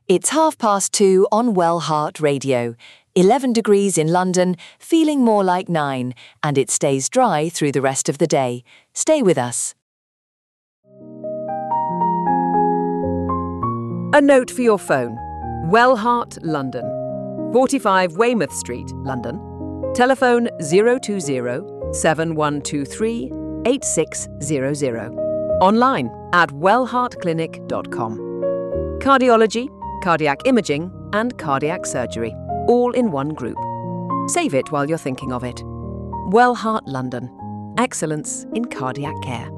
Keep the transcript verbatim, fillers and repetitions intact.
It's half past two on Well Heart Radio. eleven degrees in London, feeling more like nine, and it stays dry through the rest of the day. Stay with us. A note for your phone. Well Heart, London. forty-five Weymouth Street, London. Telephone zero two zero, seven one two three, eight six zero zero. Online at well heart clinic dot com. Cardiology, cardiac imaging and cardiac surgery, all in one group. Save it while you're thinking of it. Well Heart, London. Excellence in cardiac care.